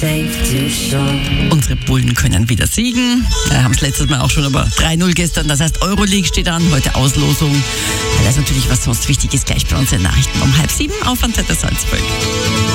Unsere Bullen können wieder siegen. Haben es letztes Mal auch schon, aber 3-0 gestern. Das heißt, Euroleague steht an, heute Auslosung. Das ist natürlich, was sonst wichtig ist, gleich bei uns in den Nachrichten um 6:30 auf Antenne Salzburg.